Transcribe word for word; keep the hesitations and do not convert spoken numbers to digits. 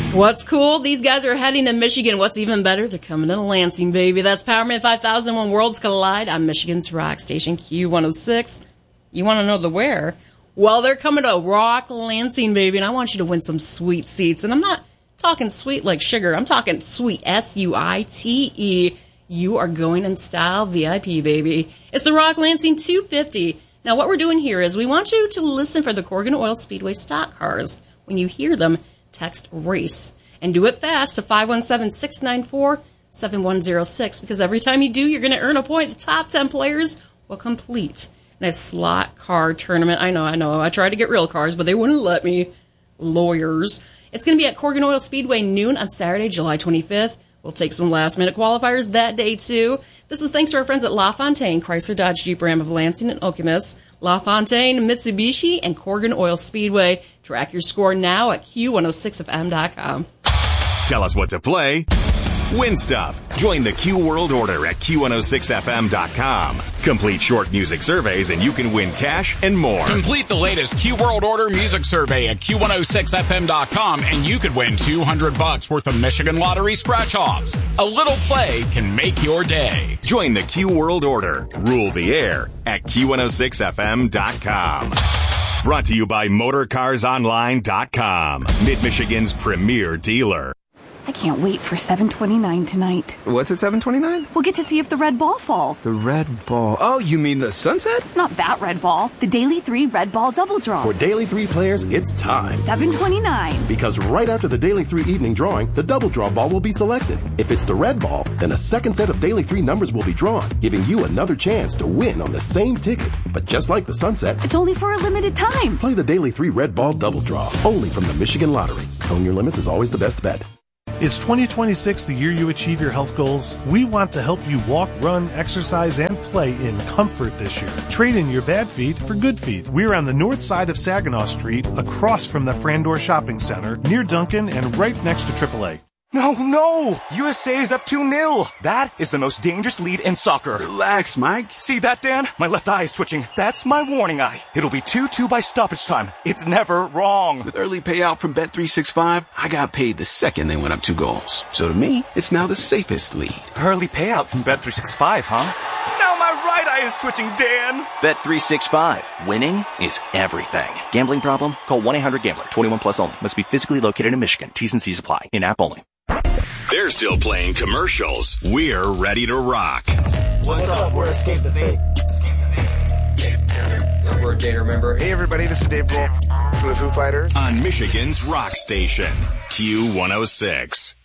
What's cool? These guys are heading to Michigan. What's even better? They're coming to Lansing, baby. That's Powerman five thousand when Worlds Collide on Michigan's Rock Station Q one oh six. You want to know the where? Well, they're coming to Rock Lansing, baby, and I want you to win some sweet seats. And I'm not talking sweet like sugar. I'm talking sweet, S U I T E. You are going in style V I P, baby. It's the Rock Lansing two fifty. Now, what we're doing here is we want you to listen for the Corrigan Oil Speedway stock cars. When you hear them, text RACE. And do it fast to five one seven, six nine four, seven one zero six, because every time you do, you're going to earn a point. The top ten players will complete a slot car tournament. I know, I know. I tried to get real cars, but they wouldn't let me. Lawyers. It's going to be at Corrigan Oil Speedway noon on Saturday, July twenty-fifth. We'll take some last-minute qualifiers that day, too. This is thanks to our friends at LaFontaine, Chrysler Dodge Jeep Ram of Lansing and Okemos, LaFontaine, Mitsubishi, and Corrigan Oil Speedway. Track your score now at Q one oh six F M dot com. Tell us what to play. Win stuff. Join the Q World Order at Q one oh six F M dot com. Complete short music surveys and you can win cash and more. Complete the latest Q World Order music survey at Q one oh six F M dot com and you could win two hundred bucks worth of Michigan Lottery scratch-offs. A little play can make your day. Join the Q World Order. Rule the air at Q one oh six F M dot com. Brought to you by Motor Cars Online dot com, Mid-Michigan's premier dealer. I can't wait for seven twenty-nine tonight. What's at seven twenty-nine? We'll get to see if the red ball falls. The red ball. Oh, you mean the sunset? Not that red ball. The Daily three red ball double draw. For Daily three players, it's time. seven twenty-nine. Because right after the Daily three evening drawing, the double draw ball will be selected. If it's the red ball, then a second set of Daily three numbers will be drawn, giving you another chance to win on the same ticket. But just like the sunset, it's only for a limited time. Play the Daily three red ball double draw, only from the Michigan Lottery. Own your limits is always the best bet. Is twenty twenty-six the year you achieve your health goals? We want to help you walk, run, exercise, and play in comfort this year. Trade in your bad feet for good feet. We're on the north side of Saginaw Street, across from the Frandor Shopping Center, near Duncan, and right next to triple A. No, no! U S A is up two nil. That is the most dangerous lead in soccer. Relax, Mike. See that, Dan? My left eye is twitching. That's my warning eye. It'll be two two by stoppage time. It's never wrong. With early payout from Bet three sixty-five, I got paid the second they went up two goals. So to me, it's now the safest lead. Early payout from Bet three sixty-five, huh? Now my right eye is twitching, Dan. Bet three sixty-five. Winning is everything. Gambling problem? Call one eight hundred gambler. twenty-one plus only. Must be physically located in Michigan. T's and C's apply. In-app only. They're still playing commercials. We're ready to rock. What's up? We're Escape the Fate. Escape the Fate. We're a Gator member. Hey, everybody. This is Dave Grohl from the Foo Fighters. On Michigan's Rock Station, Q one oh six.